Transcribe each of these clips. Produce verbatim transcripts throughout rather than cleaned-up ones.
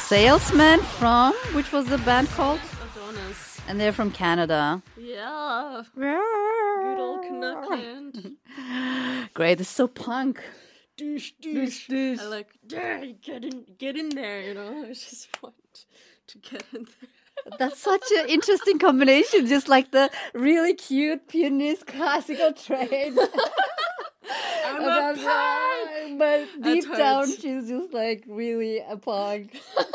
Salesman from, which was the band called? Adonis. And they're from Canada. Yeah. Good old Canuckland. Great, it's so punk. Douche, douche. I like, get in, get in there, you know. I just want to get in there. That's such an interesting combination. Just like the really cute pianist classical train. I'm a punk! But deep down, she's just like really a punk.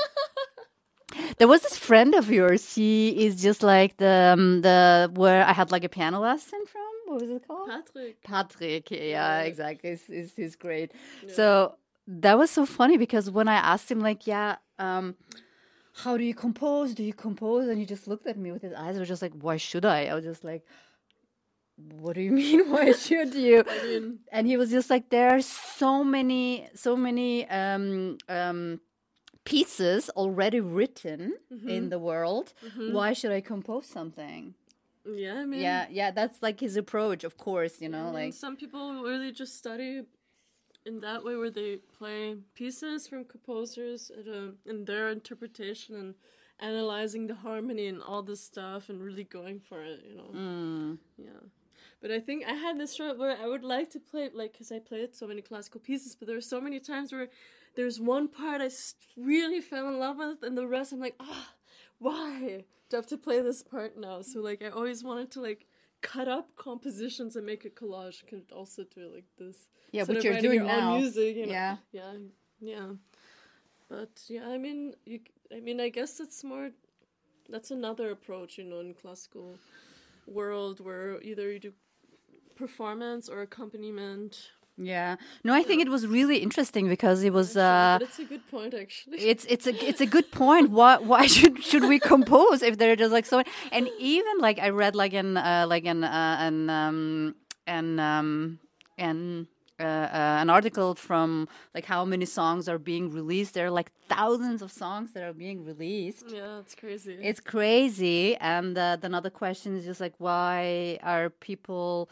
There was this friend of yours. He is just like the um, the where I had like a piano lesson from. What was it called? Patrick. Patrick. Yeah, yeah. Exactly. It's, it's, it's great. Yeah. So that was so funny because when I asked him, like, yeah, um, how do you compose? Do you compose? And he just looked at me with his eyes. I was just like, why should I? I was just like, what do you mean? Why should you? I mean, and he was just like, there are so many, so many um, um, pieces already written mm-hmm. in the world. Mm-hmm. Why should I compose something? Yeah, I mean, yeah, yeah. That's like his approach, of course. You know, I mean, like some people really just study in that way, where they play pieces from composers at a, in their interpretation and analyzing the harmony and all this stuff and really going for it. You know, mm. yeah. But I think I had this struggle where I would like to play, like, because I played so many classical pieces, but there were so many times where there's one part I really fell in love with, and the rest I'm like, ah, oh, why do I have to play this part now? So, like, I always wanted to, like, cut up compositions and make a collage. I could also do it like this. Yeah, Instead what of you're writing doing your now. own music, you know? Yeah. Yeah, yeah. But, yeah, I mean, you, I mean, I guess that's more, that's another approach, you know, in classical world, where either you do performance or accompaniment. Yeah. No, I think yeah. it was really interesting because it was. Actually, uh but it's a good point, actually. It's it's a it's a good point. Why why should should we compose if they're just like so? And even like I read like an uh, like an uh, an um an um an uh, uh, an article from like how many songs are being released. There are like thousands of songs that are being released. Yeah, it's crazy. It's crazy. And uh, another question is just like, why are people?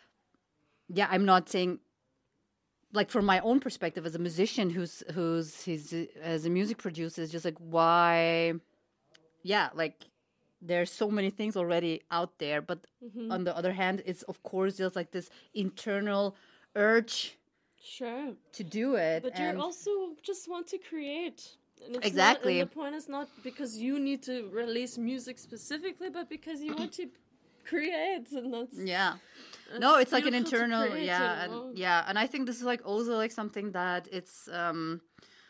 Yeah, I'm not saying. Like from my own perspective as a musician who's who's his as a music producer, is just like why yeah like there's so many things already out there, but mm-hmm. on the other hand it's of course just like this internal urge sure to do it, but you also just want to create, and it's exactly not, and the point is not because you need to release music specifically, but because you want to create, and that's yeah that's no it's like an internal create, yeah you know? and yeah and I think this is like also like something that it's um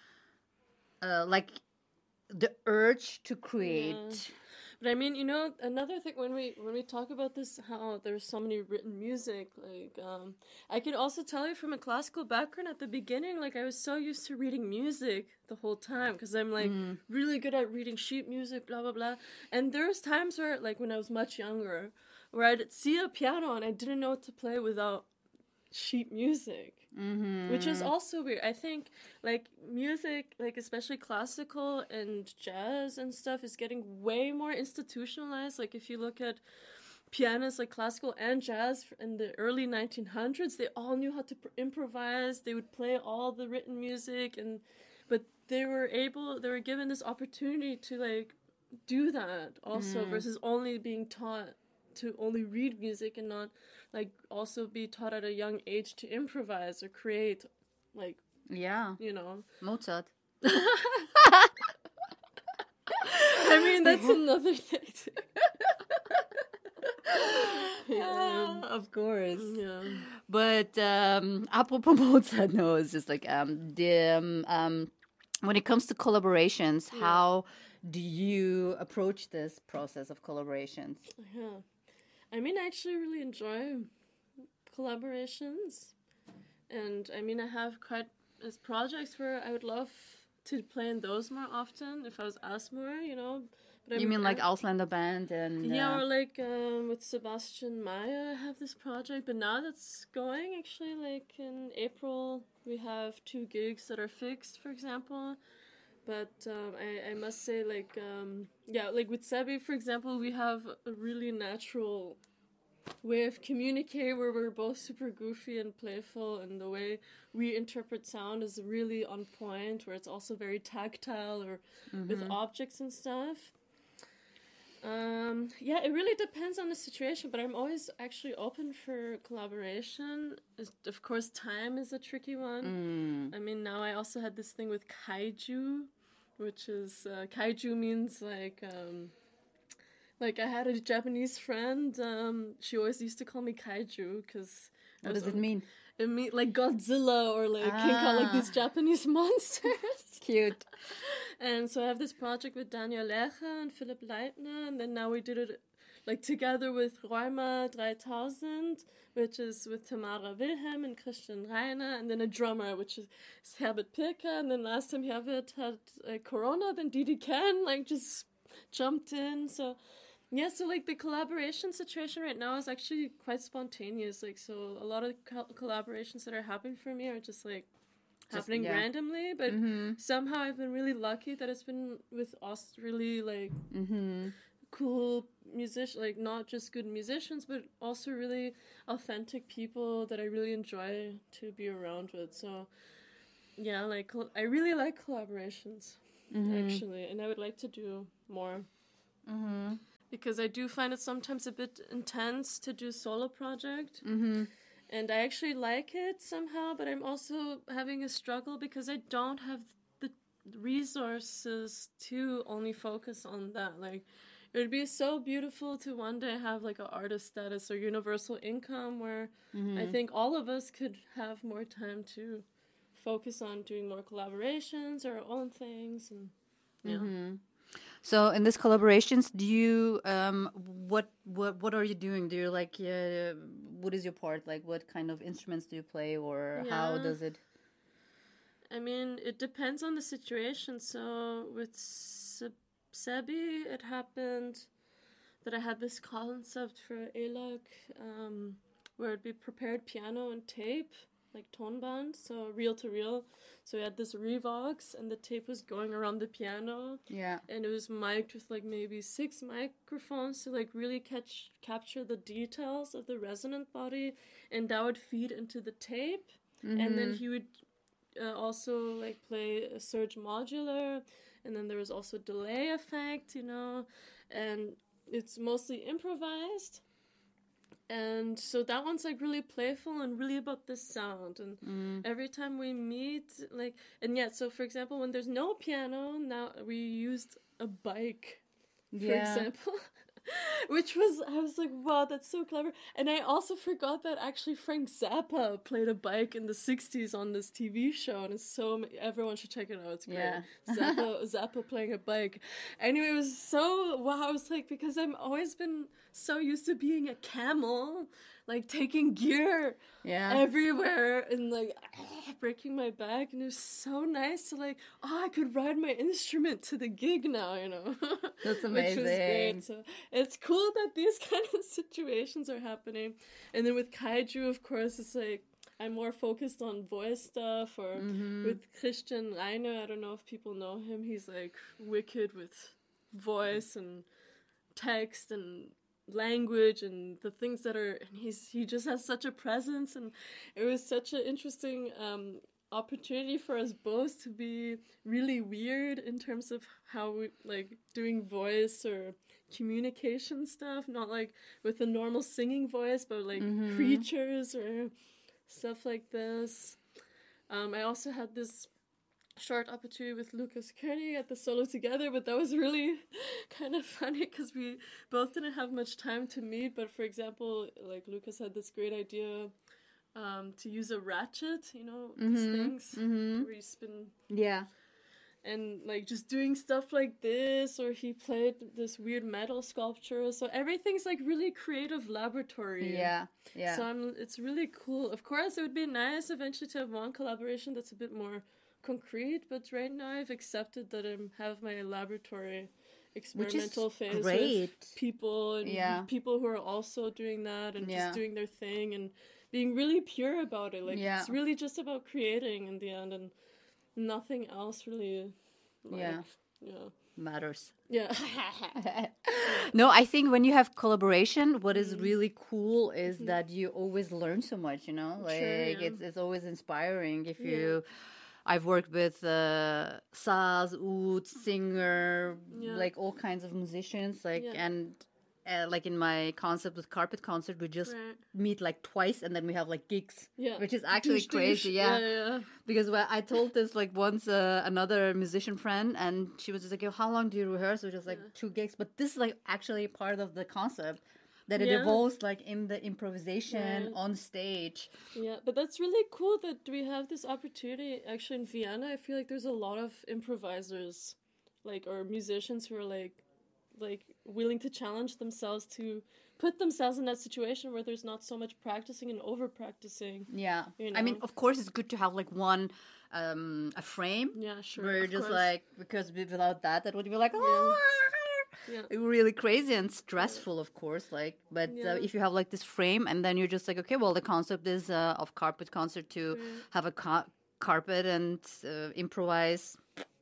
uh like the urge to create. Yeah. But I mean, you know, another thing when we when we talk about this, how there's so many written music, like um I could also tell you from a classical background at the beginning, like I was so used to reading music the whole time because I'm like mm. really good at reading sheet music, blah blah blah. And there's times where, like when I was much younger, where I'd see a piano and I didn't know what to play without sheet music. Mm-hmm. Which is also weird. I think like music, like especially classical and jazz and stuff, is getting way more institutionalized. Like if you look at pianists like classical and jazz in the early nineteen hundreds, they all knew how to pr- improvise. They would play all the written music, and but they were able, they were given this opportunity to like do that also, mm. versus only being taught to only read music and not like also be taught at a young age to improvise or create, like yeah you know Mozart. I mean that's another thing too. Yeah, of course. Yeah. But um apropos Mozart, no, it's just like um the um, um when it comes to collaborations, yeah. how do you approach this process of collaborations? Yeah. I mean, I actually really enjoy collaborations, and I mean, I have quite as projects where I would love to play in those more often if I was asked more, you know. But you I'm, mean like I'm, Ausländer Band and yeah, uh, or like um, with Sebastian Mayer, I have this project, but now that's going actually. Like in April, we have two gigs that are fixed, for example. But um, I, I must say, like, um, yeah, like with Sebi, for example, we have a really natural way of communicating where we're both super goofy and playful, and the way we interpret sound is really on point, where it's also very tactile or mm-hmm. with objects and stuff. Um, yeah, it really depends on the situation, but I'm always actually open for collaboration. Of course, time is a tricky one. Mm. I mean, now I also had this thing with kaiju, which is, uh, kaiju means like, um, like I had a Japanese friend, um, she always used to call me kaiju, because... What does it mean? It means like Godzilla or like ah. King Kong, like these Japanese monsters. Cute. And so I have this project with Daniel Lecher and Philipp Leitner, and then now we did it like together with Rheuma three thousand, which is with Tamara Wilhelm and Christian Reiner, and then a drummer, which is Herbert Pirker, and then last time Herbert had uh, Corona, then Didi Ken like just jumped in. So yeah, so like the collaboration situation right now is actually quite spontaneous. Like, so a lot of co- collaborations that are happening for me are just like just, happening yeah. randomly, but mm-hmm. somehow I've been really lucky that it's been with us really like mm-hmm. cool musicians, like not just good musicians, but also really authentic people that I really enjoy to be around with. So yeah, like I really like collaborations mm-hmm. actually, and I would like to do more. Mm-hmm. Because I do find it sometimes a bit intense to do solo project. Mm-hmm. And I actually like it somehow, but I'm also having a struggle because I don't have the resources to only focus on that. Like, it would be so beautiful to one day have like an artist status or universal income where mm-hmm. I think all of us could have more time to focus on doing more collaborations or our own things. And yeah. Mm-hmm. So in these collaborations, do you um what what what are you doing? Do you like uh, what is your part? Like, what kind of instruments do you play, or yeah. how does it? I mean, it depends on the situation. So with Se- Sebi, it happened that I had this concept for E L A C, um, where it'd be prepared piano and tape, like tonband, so reel to reel. So we had this Revox, and the tape was going around the piano. Yeah. And it was mic'd with like maybe six microphones to like really catch capture the details of the resonant body, and that would feed into the tape. Mm-hmm. And then he would uh, also like play a surge modular, and then there was also delay effect, you know, and it's mostly improvised. And so that one's like really playful and really about the sound. And mm. every time we meet, like, and yeah, so for example, when there's no piano, now we used a bike, for yeah. example, which was, I was like, wow, that's so clever. And I also forgot that actually Frank Zappa played a bike in the sixties on this T V show. And it's so, everyone should check it out. It's great. Yeah. Zappa, Zappa playing a bike. Anyway, it was so, wow, I was like, because I've always been so used to being a camel, like taking gear yeah. everywhere and like ah, breaking my back, and it was so nice to like, oh, I could ride my instrument to the gig now, you know. That's amazing. Which was great. So it's cool that these kind of situations are happening. And then with kaiju, of course, it's like I'm more focused on voice stuff, or mm-hmm. with Christian Reiner, I don't know if people know him, he's like wicked with voice and text and language and the things that are, and he's he just has such a presence, and it was such an interesting um opportunity for us both to be really weird in terms of how we like doing voice or communication stuff, not like with a normal singing voice, but like mm-hmm. creatures or stuff like this. um I also had this short opportunity with Lucas Koenig at the Solo Together, but that was really kind of funny because we both didn't have much time to meet. But for example, like Lucas had this great idea um, to use a ratchet, you know, mm-hmm. these things mm-hmm. where you spin. Yeah. And like just doing stuff like this, or he played this weird metal sculpture. So everything's like really creative laboratory. Yeah, yeah. So I'm, it's really cool. Of course, it would be nice eventually to have one collaboration that's a bit more concrete, but right now I've accepted that I have my laboratory experimental phase great. with people and yeah. people who are also doing that and yeah. just doing their thing and being really pure about it. Like yeah. it's really just about creating in the end and nothing else really. Like, yeah. Yeah. matters. Yeah. No, I think when you have collaboration, what is Mm. really cool is that you always learn so much, you know? Like Sure, yeah. it's it's always inspiring if Yeah. you I've worked with uh saz, oud, singer, Yeah. like all kinds of musicians, like Yeah. and uh, like in my concept with Carpet Concert, we just Right. meet like twice and then we have like gigs, Yeah. which is actually Douche, crazy. douche. Yeah. Yeah, yeah. Because when I told this like once uh, another musician friend, and she was just like, "Yo, how long do you rehearse?" It was just like Yeah. two gigs, but this is like actually part of the concept that it Yeah. evolves like in the improvisation Right. on stage. Yeah, but that's really cool that we have this opportunity. Actually, in Vienna, I feel like there's a lot of improvisers, like, or musicians who are like, like willing to challenge themselves to put themselves in that situation where there's not so much practicing and over practicing. Yeah, You I mean, know? of course, it's good to have like one um a frame. Yeah, sure. Where you're of just course. like, because without that, that would be like, oh, Yeah. really crazy and stressful, of course. Like, but Yeah. uh, if you have like this frame, and then you're just like, okay, well, the concept is uh, of Carpet Concert to Right. have a ca- carpet and uh, improvise,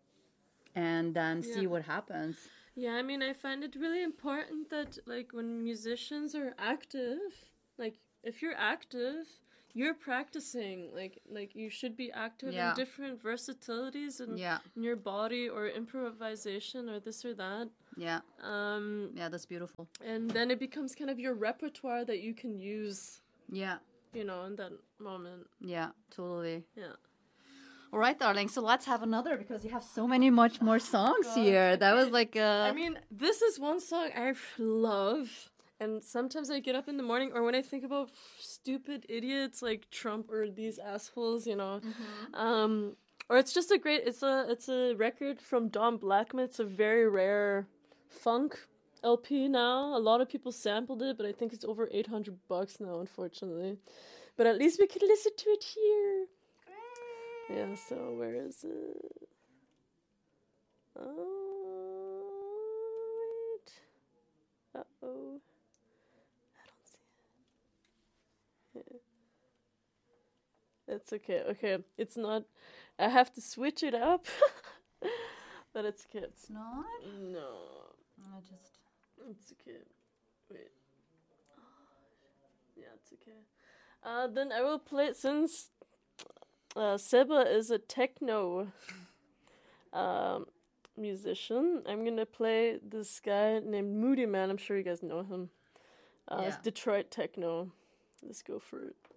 and then see Yeah. what happens. Yeah, I mean, I find it really important that, like, when musicians are active, like, if you're active, you're practicing. Like, like you should be active Yeah. in different versatilities in, Yeah, in your body or improvisation or this or that. yeah, Um, yeah. That's beautiful. and then it becomes kind of your repertoire that you can use, Yeah, you know, in that moment. yeah, totally. Yeah. All right, darling. So let's have another because you have so many much more songs here. That was like uh I mean, this is one song I love. And sometimes I get up in the morning, or when I think about f- stupid idiots like Trump or these assholes, you know, um, or it's just a great. It's a it's a record from Don Blackman. It's a very rare funk L P now. A lot of people sampled it, but I think it's over eight hundred bucks now, unfortunately. But at least we could listen to it here. Yeah. So where is it? Oh wait. Uh oh. I don't see it. It's okay. Okay, it's not. I have to switch it up, but it's okay. It's not. no. I just It's okay. Wait. Yeah, it's okay. Uh, then I will play since uh, Seba is a techno um, musician. I'm gonna play this guy named Moody Man. I'm sure you guys know him. Uh, It's Yeah. Detroit techno. Let's go for it.